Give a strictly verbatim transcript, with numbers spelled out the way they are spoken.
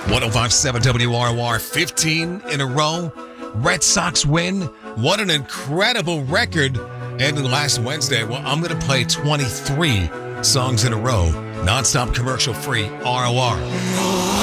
oh five point seven W R O R, fifteen in a row. Red Sox win. What an incredible record. And last Wednesday, well, I'm going to play twenty-three songs in a row. Non-stop commercial-free R O R.